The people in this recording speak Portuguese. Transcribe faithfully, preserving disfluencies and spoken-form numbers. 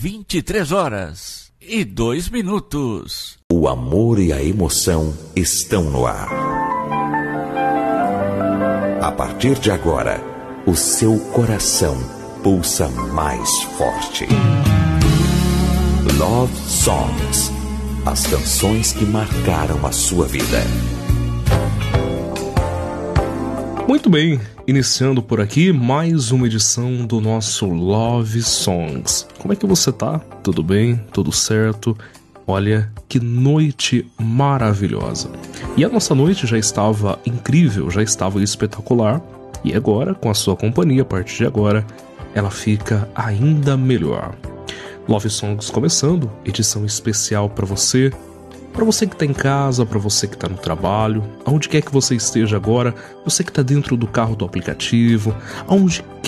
vinte e três horas e dois minutos. O amor e a emoção estão no ar. A partir de agora, o seu coração pulsa mais forte. Love Songs. As canções que marcaram a sua vida. Muito bem, iniciando por aqui mais uma edição do nosso Love Songs. Como é que você tá? Tudo bem? Tudo certo? Olha, que noite maravilhosa. E a nossa noite já estava incrível, já estava espetacular. E agora, com a sua companhia, a partir de agora, ela fica ainda melhor. Love Songs começando, edição especial para você, para você que está em casa, para você que está no trabalho, aonde quer que você esteja agora, você que está dentro do carro do aplicativo, aonde